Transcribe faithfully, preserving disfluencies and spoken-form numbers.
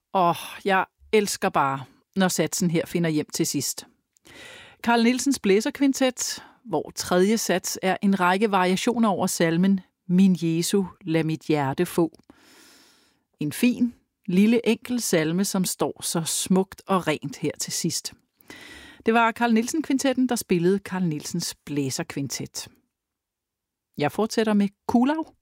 Åh, jeg elsker bare, når satsen her finder hjem til sidst. Carl Nielsens blæserkvintet, hvor tredje sats er en række variationer over salmen Min Jesu, lad mit hjerte få. En fin, lille enkel salme, som står så smukt og rent her til sidst. Det var Carl Nielsen-kvintetten, der spillede Carl Nielsens blæserkvintet. Jeg fortsætter med Kuhlau.